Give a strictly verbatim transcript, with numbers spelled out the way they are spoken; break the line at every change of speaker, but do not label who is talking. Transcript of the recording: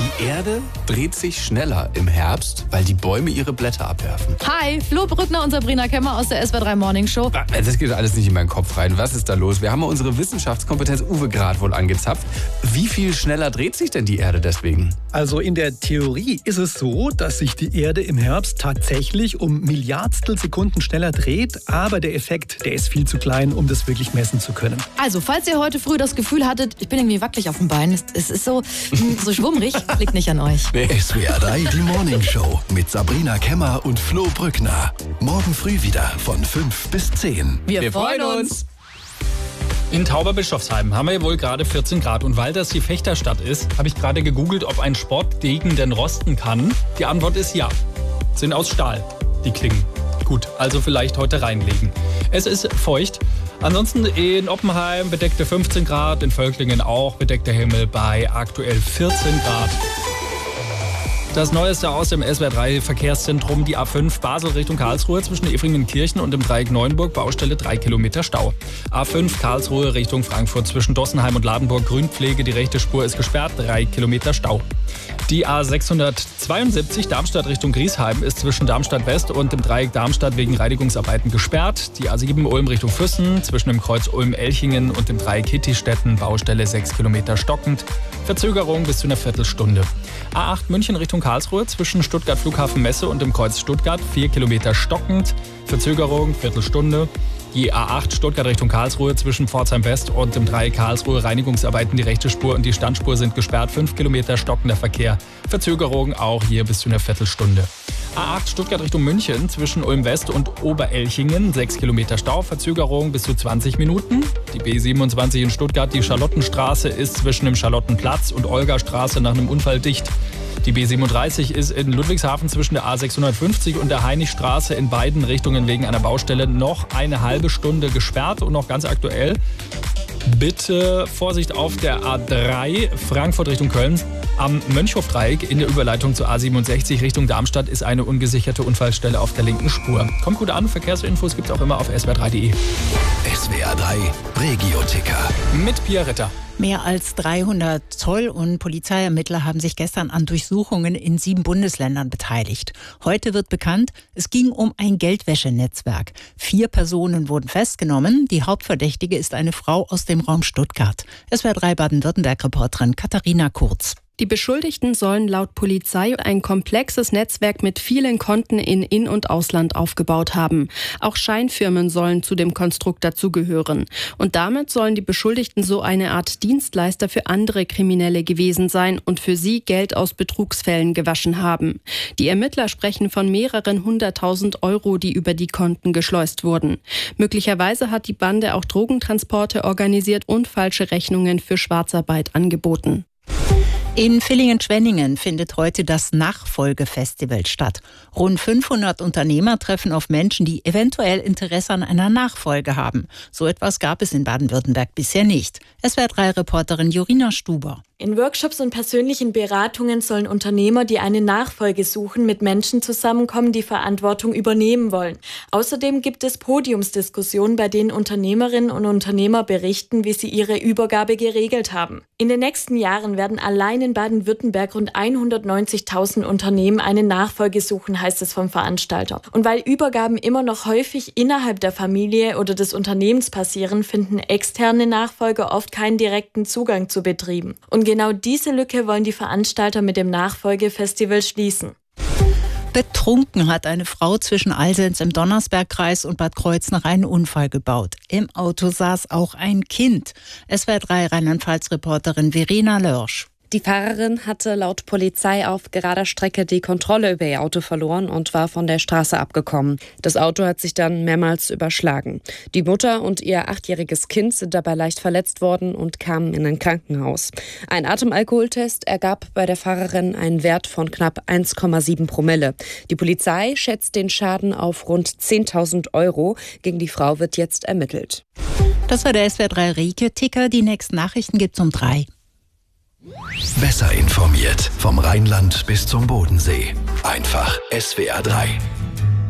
Die Erde dreht sich schneller im Herbst, weil die Bäume ihre Blätter abwerfen.
Hi, Flo Brückner und Sabrina Kemmer aus der S W R drei Morning Show.
Das geht alles nicht in meinen Kopf rein. Was ist da los? Wir haben mal unsere Wissenschaftskompetenz Uwe Grad wohl angezapft. Wie viel schneller dreht sich denn die Erde deswegen?
Also in der Theorie ist es so, dass sich die Erde im Herbst tatsächlich um Milliardstel Sekunden schneller dreht. Aber der Effekt, der ist viel zu klein, um das wirklich messen zu können.
Also, falls ihr heute früh das Gefühl hattet, ich bin irgendwie wackelig auf dem Bein, es ist so, so schwummrig, liegt nicht an euch.
S W R drei, die Morning Show mit Sabrina Kemmer und Flo Brückner. Morgen früh wieder von fünf bis zehn.
Wir,
Wir freuen uns.
In Tauberbischofsheim haben wir ja wohl gerade vierzehn Grad. Und weil das die Fechterstadt ist, habe ich gerade gegoogelt, ob ein Sportdegen denn rosten kann. Die Antwort ist ja. Sind aus Stahl, die Klingen. Gut, also vielleicht heute reinlegen. Es ist feucht. Ansonsten in Oppenheim bedeckte fünfzehn Grad, in Völklingen auch bedeckter Himmel bei aktuell vierzehn Grad. Das Neueste aus dem S W R drei Verkehrszentrum, die A fünf Basel Richtung Karlsruhe zwischen Efringenkirchen und dem Dreieck Neuenburg, Baustelle drei Kilometer Stau. A fünf Karlsruhe Richtung Frankfurt zwischen Dossenheim und Ladenburg, Grünpflege, die rechte Spur ist gesperrt, drei Kilometer Stau. Die A sechshundertzweiundsiebzig Darmstadt Richtung Griesheim ist zwischen Darmstadt West und dem Dreieck Darmstadt wegen Reinigungsarbeiten gesperrt. Die A sieben Ulm Richtung Füssen zwischen dem Kreuz Ulm-Elchingen und dem Dreieck Hittistetten, Baustelle sechs Kilometer stockend. Verzögerung bis zu einer Viertelstunde. A acht München Richtung Karlsruhe zwischen Stuttgart Flughafen Messe und dem Kreuz Stuttgart, vier Kilometer stockend. Verzögerung, Viertelstunde. Die A acht Stuttgart Richtung Karlsruhe zwischen Pforzheim West und dem Dreieck Karlsruhe, Reinigungsarbeiten, die rechte Spur und die Standspur sind gesperrt, fünf Kilometer stockender Verkehr. Verzögerung auch hier bis zu einer Viertelstunde. A acht Stuttgart Richtung München zwischen Ulm West und Oberelchingen, sechs Kilometer Stau, Verzögerung bis zu zwanzig Minuten. Die B siebenundzwanzig in Stuttgart, die Charlottenstraße ist zwischen dem Charlottenplatz und Olgastraße nach einem Unfall dicht. Die B siebenunddreißig ist in Ludwigshafen zwischen der A sechshundertfünfzig und der Heinrichstraße in beiden Richtungen wegen einer Baustelle noch eine halbe Stunde gesperrt. Und noch ganz aktuell, bitte Vorsicht auf der A drei Frankfurt Richtung Köln. Am Mönchhofdreieck in der Überleitung zur A siebenundsechzig Richtung Darmstadt ist eine ungesicherte Unfallstelle auf der linken Spur. Kommt gut an, Verkehrsinfos gibt es auch immer auf S W R drei punkt de.
S W R drei Regio-Ticker.
Mit Pia Ritter.
Mehr als dreihundert Zoll- und Polizeiermittler haben sich gestern an Durchsuchungen in sieben Bundesländern beteiligt. Heute wird bekannt, es ging um ein Geldwäschenetzwerk. Vier Personen wurden festgenommen. Die Hauptverdächtige ist eine Frau aus dem Raum Stuttgart. S W R drei Baden-Württemberg-Reporterin Katharina Kurz.
Die Beschuldigten sollen laut Polizei ein komplexes Netzwerk mit vielen Konten in In- und Ausland aufgebaut haben. Auch Scheinfirmen sollen zu dem Konstrukt dazugehören. Und damit sollen die Beschuldigten so eine Art Dienstleister für andere Kriminelle gewesen sein und für sie Geld aus Betrugsfällen gewaschen haben. Die Ermittler sprechen von mehreren hunderttausend Euro, die über die Konten geschleust wurden. Möglicherweise hat die Bande auch Drogentransporte organisiert und falsche Rechnungen für Schwarzarbeit angeboten.
In Villingen-Schwenningen findet heute das Nachfolgefestival statt. Rund fünfhundert Unternehmer treffen auf Menschen, die eventuell Interesse an einer Nachfolge haben. So etwas gab es in Baden-Württemberg bisher nicht. S W R drei Reporterin Jorina Stuber.
In Workshops und persönlichen Beratungen sollen Unternehmer, die eine Nachfolge suchen, mit Menschen zusammenkommen, die Verantwortung übernehmen wollen. Außerdem gibt es Podiumsdiskussionen, bei denen Unternehmerinnen und Unternehmer berichten, wie sie ihre Übergabe geregelt haben. In den nächsten Jahren werden allein in Baden-Württemberg rund hundertneunzigtausend Unternehmen eine Nachfolge suchen, heißt es vom Veranstalter. Und weil Übergaben immer noch häufig innerhalb der Familie oder des Unternehmens passieren, finden externe Nachfolger oft keinen direkten Zugang zu Betrieben. Und genau diese Lücke wollen die Veranstalter mit dem Nachfolgefestival schließen.
Betrunken hat eine Frau zwischen Alsenz im Donnersbergkreis und Bad Kreuznach einen Unfall gebaut. Im Auto saß auch ein Kind. S W R drei Rheinland-Pfalz-Reporterin Verena Lörsch.
Die Fahrerin hatte laut Polizei auf gerader Strecke die Kontrolle über ihr Auto verloren und war von der Straße abgekommen. Das Auto hat sich dann mehrmals überschlagen. Die Mutter und ihr achtjähriges Kind sind dabei leicht verletzt worden und kamen in ein Krankenhaus. Ein Atemalkoholtest ergab bei der Fahrerin einen Wert von knapp eins Komma sieben Promille. Die Polizei schätzt den Schaden auf rund zehntausend Euro. Gegen die Frau wird jetzt ermittelt.
Das war der S W R drei Regio-Ticker. Die nächsten Nachrichten gibt's um drei.
Besser informiert vom Rheinland bis zum Bodensee. Einfach S W R drei.